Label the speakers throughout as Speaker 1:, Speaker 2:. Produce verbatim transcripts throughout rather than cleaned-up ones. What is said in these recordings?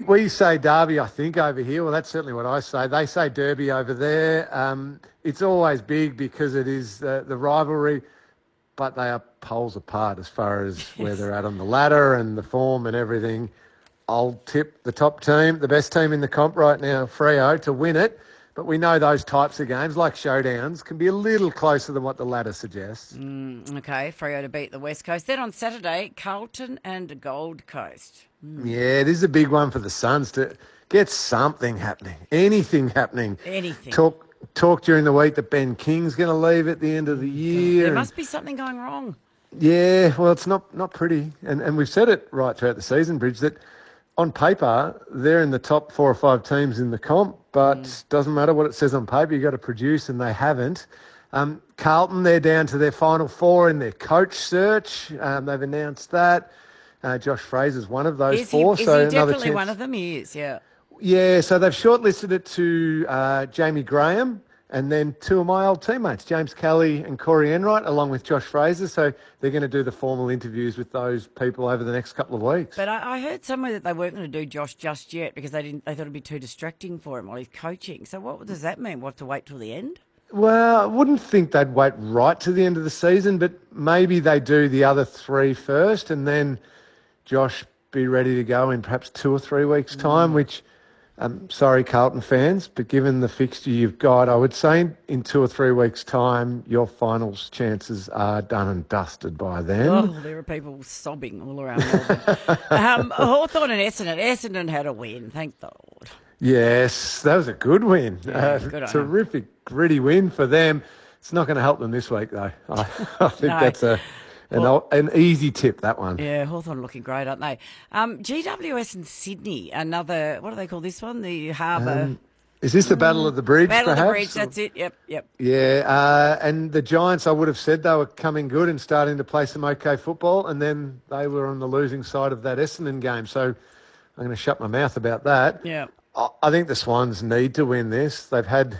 Speaker 1: we say derby, I think, over here. Well, that's certainly what I say. They say derby over there. Um, it's always big because it is the, the rivalry, but they are poles apart as far as where they're at on the ladder and the form and everything. I'll tip the top team, the best team in the comp right now, Freo, to win it. But we know those types of games, like showdowns, can be a little closer than what the ladder suggests.
Speaker 2: Mm, okay, Freo to beat the West Coast. Then on Saturday, Carlton and Gold Coast.
Speaker 1: Mm. Yeah, this is a big one for the Suns to get something happening, anything happening.
Speaker 2: Anything.
Speaker 1: Talk talk during the week that Ben King's going to leave at the end of the year.
Speaker 2: There must be something going wrong.
Speaker 1: Yeah, well, it's not, not pretty. And, and we've said it right throughout the season, Bridge, that on paper, they're in the top four or five teams in the comp, but mm. doesn't matter what it says on paper, you've got to produce, and they haven't. Um, Carlton, they're down to their final four in their coach search. Um, they've announced that. Uh, Josh Fraser's one of those
Speaker 2: is
Speaker 1: four.
Speaker 2: He, is
Speaker 1: so
Speaker 2: he definitely
Speaker 1: chance.
Speaker 2: one of them? He is, yeah.
Speaker 1: Yeah, so they've shortlisted it to uh, Jamie Graham and then two of my old teammates, James Kelly and Corey Enright, along with Josh Fraser. So they're going to do the formal interviews with those people over the next couple of weeks.
Speaker 2: But I, I heard somewhere that they weren't going to do Josh just yet because they didn't. They thought it'd be too distracting for him while he's coaching. So what does that mean? We'll have to wait till the end?
Speaker 1: Well, I wouldn't think they'd wait right to the end of the season, but maybe they do the other three first and then Josh be ready to go in perhaps two or three weeks' time, mm. which... Um, sorry, Carlton fans, but given the fixture you've got, I would say in two or three weeks' time, your finals chances are done and dusted by then.
Speaker 2: Oh, there are people sobbing all around Melbourne. um, Hawthorn and Essendon. Essendon had a win, thank the Lord.
Speaker 1: Yes, that was a good win.
Speaker 2: Yeah,
Speaker 1: uh,
Speaker 2: good
Speaker 1: terrific, gritty win for them. It's not going to help them this week, though. I, I think
Speaker 2: no.
Speaker 1: that's a... An, well, an easy tip, that one.
Speaker 2: Yeah, Hawthorn looking great, aren't they? Um, G W S and Sydney, another, what do they call this one? The Harbour. Um,
Speaker 1: is this the mm, Battle of the Bridge,
Speaker 2: Battle
Speaker 1: perhaps?
Speaker 2: of the Bridge, that's it, yep, yep.
Speaker 1: Yeah, uh, and the Giants, I would have said they were coming good and starting to play some okay football, and then they were on the losing side of that Essendon game, so I'm going to shut my mouth about that.
Speaker 2: Yeah.
Speaker 1: I, I think the Swans need to win this. They've had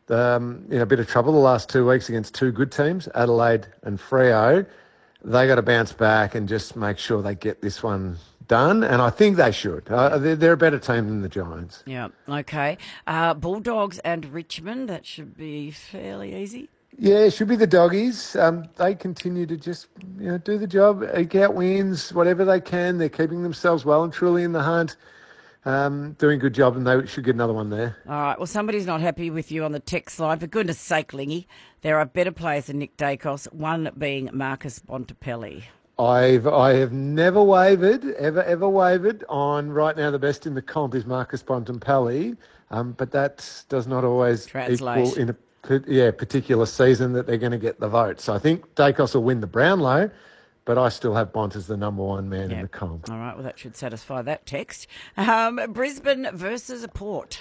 Speaker 1: um, you know, a bit of trouble the last two weeks against two good teams, Adelaide and Freo. They got to bounce back and just make sure they get this one done, and I think they should. Uh, they're, they're a better team than the Giants.
Speaker 2: Yeah, okay. Uh, Bulldogs and Richmond, that should be fairly easy.
Speaker 1: Yeah, it should be the Doggies. Um, they continue to just you know do the job, eke out wins, whatever they can. They're keeping themselves well and truly in the hunt. Um, doing a good job, and they should get another one there.
Speaker 2: All right. Well, somebody's not happy with you on the text line. For goodness sake, Lingy, there are better players than Nick Dacos, one being Marcus Bontempelli.
Speaker 1: I've I have never wavered, ever ever wavered on right now. The best in the comp is Marcus Bontempelli, um, but that does not always
Speaker 2: Translate.
Speaker 1: equal in a yeah particular season that they're going to get the vote. So I think Dacos will win the Brownlow. But I still have Bont as the number one man
Speaker 2: yep.
Speaker 1: in the comp.
Speaker 2: All right, well, that should satisfy that text. Um, Brisbane versus Port.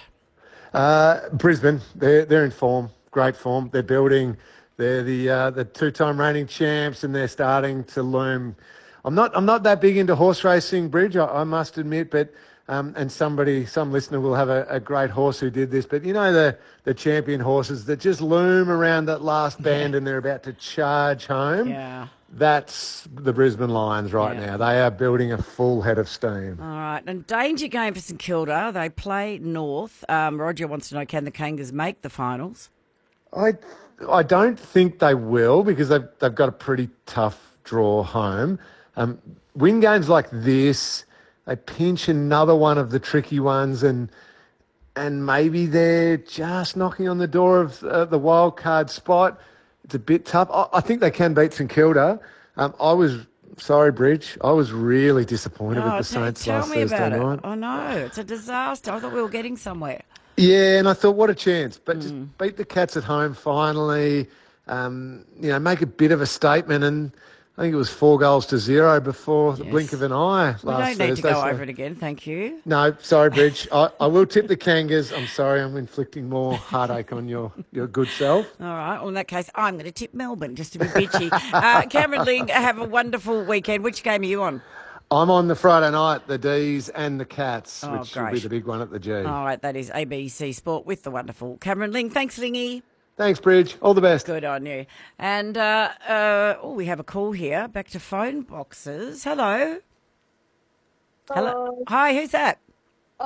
Speaker 1: Uh, Brisbane, they're, they're in form, great form. They're building. They're the uh, the two-time reigning champs, and they're starting to loom. I'm not I'm not that big into horse racing, Bridge, I, I must admit, but um, and somebody, some listener will have a, a great horse who did this, but you know the, the champion horses that just loom around that last bend yeah. and they're about to charge home?
Speaker 2: Yeah.
Speaker 1: That's the Brisbane Lions right yeah. now. They are building a full head of steam.
Speaker 2: All right. And danger game for St Kilda. They play North. Um, Roger wants to know, can the Kangas make the finals?
Speaker 1: I I don't think they will because they've, they've got a pretty tough draw home. Um, win games like this, they pinch another one of the tricky ones and and maybe they're just knocking on the door of uh, the wild card spot. It's a bit tough. I, I think they can beat St Kilda. Um, I was, sorry, Bridge, I was really disappointed
Speaker 2: oh,
Speaker 1: with the Saints
Speaker 2: tell
Speaker 1: last
Speaker 2: me
Speaker 1: Thursday
Speaker 2: about
Speaker 1: night.
Speaker 2: It. I know, it's a disaster. I thought we were getting somewhere.
Speaker 1: Yeah, and I thought, what a chance. But
Speaker 2: mm.
Speaker 1: just beat the Cats at home finally, um, you know, make a bit of a statement. And I think it was four goals to zero before the
Speaker 2: yes.
Speaker 1: blink of an eye last
Speaker 2: We don't need
Speaker 1: Thursday,
Speaker 2: to go
Speaker 1: so...
Speaker 2: over it again, thank you.
Speaker 1: No, sorry, Bridge. I, I will tip the Kangas. I'm sorry, I'm inflicting more heartache on your, your good self.
Speaker 2: All right, well, in that case, I'm going to tip Melbourne, just to be bitchy. uh, Cameron Ling, have a wonderful weekend. Which game are you on?
Speaker 1: I'm on the Friday night, the D's and the Cats,
Speaker 2: oh,
Speaker 1: which
Speaker 2: great.
Speaker 1: will be the big one at the G.
Speaker 2: All right, that is A B C Sport with the wonderful Cameron Ling. Thanks, Lingy.
Speaker 1: Thanks, Bridge. All the best.
Speaker 2: Good on you. And, uh, uh, oh, we have a call here. Back to phone boxes. Hello.
Speaker 3: Hello.
Speaker 2: Hello. Hi, who's that?